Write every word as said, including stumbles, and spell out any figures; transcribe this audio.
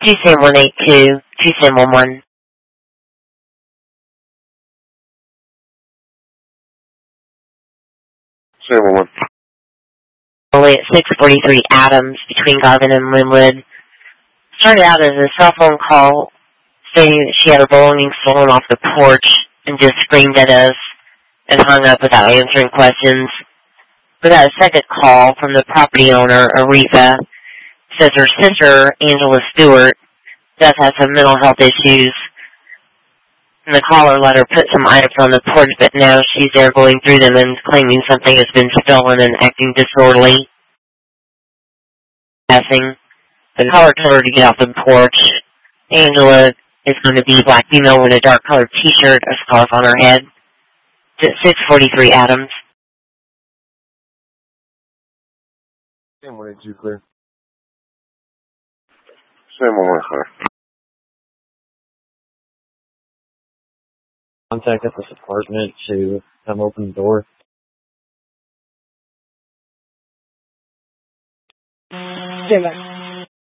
two seven one eight two, two seven one one. seven one one. Only at six forty-three Adams between Garvin and Linwood. Started out as a cell phone call stating that she had her belongings stolen off the porch and just screamed at us and hung up without answering questions. We got a second call from the property owner, Aretha. Says her sister, Angela Stewart, does have some mental health issues. And the caller let her put some items on the porch, but now she's there going through them and claiming something has been stolen and acting disorderly. Passing. The caller told her to get off the porch. Angela is going to be a black female with a dark colored t-shirt, a scarf on her head. It's at six forty-three Adams. seven one eight two, clear. seven one one, clear. Contact at this apartment to come open the door. Stand back.